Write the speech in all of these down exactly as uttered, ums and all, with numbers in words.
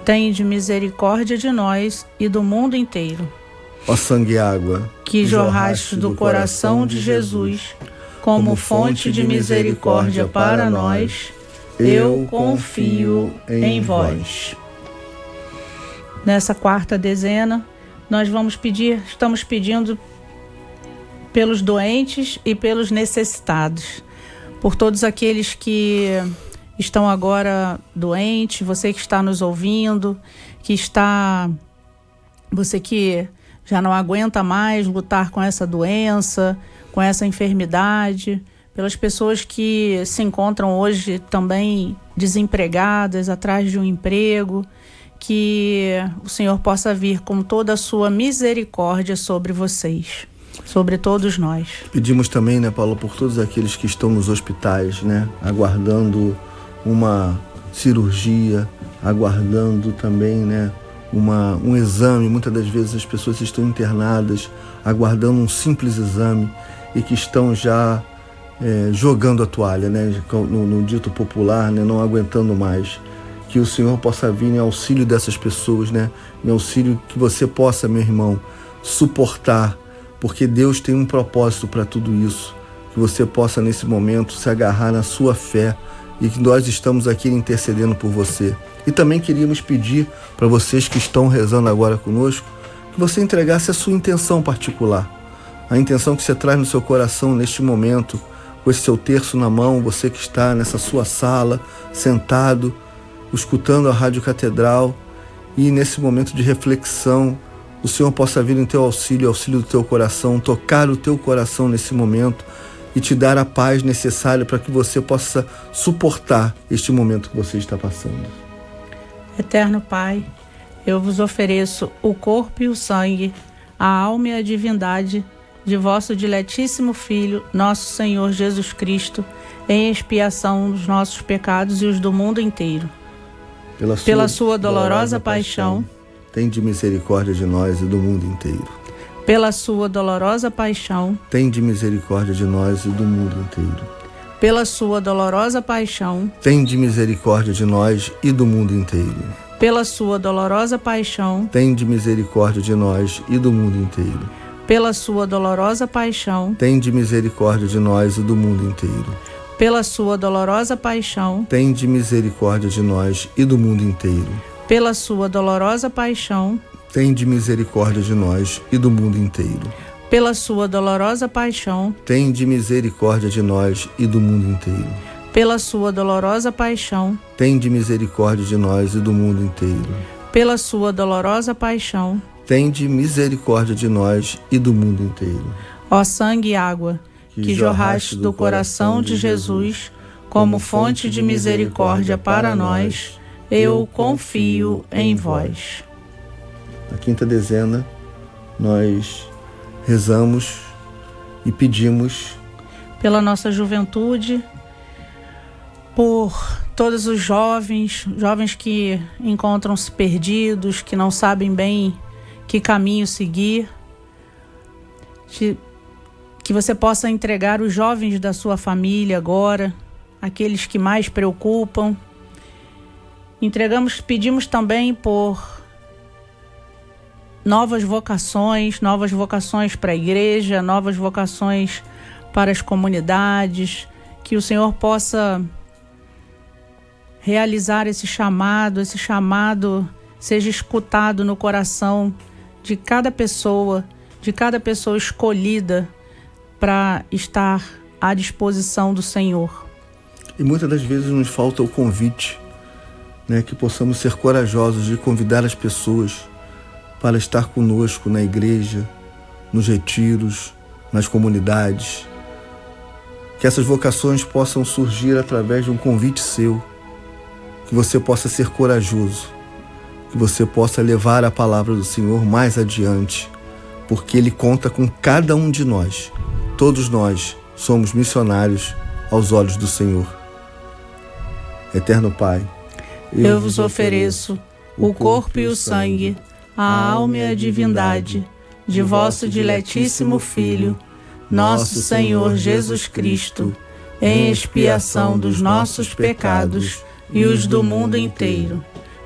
tende misericórdia de nós e do mundo inteiro. Ó sangue e água, que jorraste do coração de Jesus, como fonte de misericórdia para nós, eu confio em vós. Nessa quarta dezena, nós vamos pedir, estamos pedindo pelos doentes e pelos necessitados, por todos aqueles que estão agora doentes, você que está nos ouvindo, que está, você que já não aguenta mais lutar com essa doença, com essa enfermidade, pelas pessoas que se encontram hoje também desempregadas, atrás de um emprego, que o Senhor possa vir com toda a sua misericórdia sobre vocês, sobre todos nós. Pedimos também, né, Paulo, por todos aqueles que estão nos hospitais, né, aguardando uma cirurgia, aguardando também, né, uma, um exame. Muitas das vezes as pessoas estão internadas, aguardando um simples exame e que estão já é, jogando a toalha, né, no, no dito popular, né, não aguentando mais. Que o Senhor possa vir em auxílio dessas pessoas, né, em auxílio que você possa, meu irmão, suportar, porque Deus tem um propósito para tudo isso. Que você possa nesse momento se agarrar na sua fé e que nós estamos aqui intercedendo por você. E também queríamos pedir para vocês que estão rezando agora conosco, que você entregasse a sua intenção particular, a intenção que você traz no seu coração neste momento, com esse seu terço na mão, você que está nessa sua sala, sentado, escutando a Rádio Catedral, e nesse momento de reflexão, o Senhor possa vir em teu auxílio, auxílio do teu coração, tocar o teu coração nesse momento e te dar a paz necessária para que você possa suportar este momento que você está passando. Eterno Pai, eu vos ofereço o corpo e o sangue, a alma e a divindade de vosso diletíssimo Filho, nosso Senhor Jesus Cristo, em expiação dos nossos pecados e os do mundo inteiro. Pela sua, Pela sua dolorosa paixão, tende misericórdia de nós e do mundo inteiro. Pela sua dolorosa paixão, tende misericórdia de nós e do mundo inteiro. Pela sua dolorosa paixão, tende misericórdia de nós e do mundo inteiro. Pela sua dolorosa paixão, tende misericórdia de nós e do mundo inteiro. Pela sua dolorosa paixão, tende misericórdia de nós e do mundo inteiro. Pela sua dolorosa paixão, tende misericórdia de nós e do mundo inteiro. Pela sua dolorosa paixão, tende misericórdia de nós e do mundo inteiro. Pela sua dolorosa paixão, tende misericórdia de nós e do mundo inteiro. Pela sua dolorosa paixão, tende misericórdia de nós e do mundo inteiro. Pela sua dolorosa paixão, tende misericórdia de nós e do mundo inteiro. Ó sangue e água, que jorraste do coração de Jesus, como fonte de misericórdia para nós, eu confio em vós. Na quinta dezena, nós rezamos e pedimos pela nossa juventude, por todos os jovens, jovens que encontram-se perdidos, que não sabem bem que caminho seguir, de, que você possa entregar os jovens da sua família agora, aqueles que mais preocupam. Entregamos, pedimos também por novas vocações, novas vocações para a igreja, novas vocações para as comunidades, que o Senhor possa realizar esse chamado, esse chamado seja escutado no coração de cada pessoa, de cada pessoa escolhida para estar à disposição do Senhor. E muitas das vezes nos falta o convite, né, que possamos ser corajosos de convidar as pessoas para estar conosco na igreja, nos retiros, nas comunidades. Que essas vocações possam surgir através de um convite seu, que você possa ser corajoso, que você possa levar a palavra do Senhor mais adiante, porque Ele conta com cada um de nós. Todos nós somos missionários aos olhos do Senhor. Eterno Pai, eu, eu vos ofereço o corpo e o sangue, a alma e a divindade de vosso diletíssimo Filho, nosso Senhor Jesus Cristo, em expiação dos nossos pecados e os do mundo inteiro,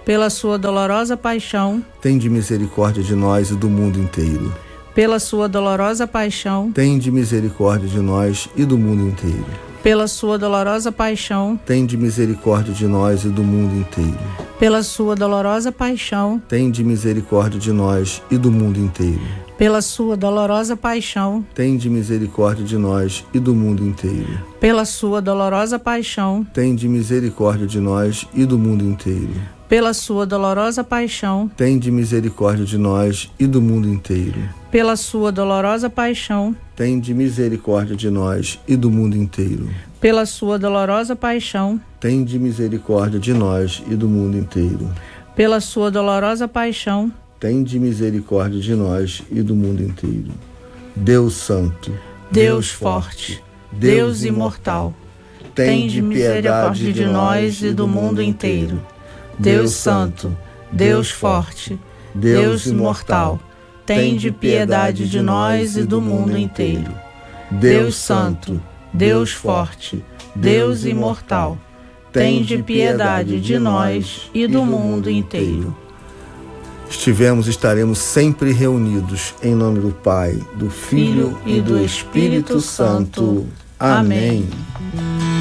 pela sua dolorosa paixão, tende misericórdia de nós e do mundo inteiro. Pela sua dolorosa paixão, tende misericórdia de nós e do mundo inteiro. Pela sua dolorosa paixão, tende misericórdia de nós e do mundo inteiro. Pela sua dolorosa paixão, tende misericórdia de nós e do mundo inteiro. Pela sua dolorosa paixão, tende misericórdia de nós e do mundo inteiro. Pela sua dolorosa paixão, tende misericórdia de nós e do mundo inteiro. Pela sua dolorosa paixão, tende misericórdia de nós e do mundo inteiro. Pela sua dolorosa paixão, tende misericórdia de nós e do mundo inteiro. Pela sua dolorosa paixão, tende misericórdia de nós e do mundo inteiro. Pela sua dolorosa paixão, tende misericórdia de nós e do mundo inteiro. Deus Santo, Deus Forte, Deus Imortal, tende misericórdia de nós e do mundo inteiro. Deus Santo, Deus Forte, Deus Imortal, tende piedade de nós e do mundo inteiro. Deus Santo, Deus Forte, Deus Imortal, tende piedade de nós e do mundo inteiro. Estivemos, estaremos sempre reunidos em nome do Pai, do Filho e do Espírito Santo. Amém.